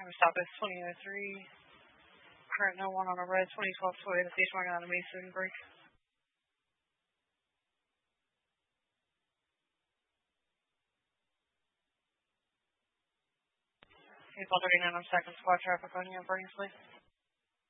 Time to stop is 20:03. Current no one on a red 2012 Toyota station wagon on a Mason break. 8:39 on second squad traffic on you, Burningsley.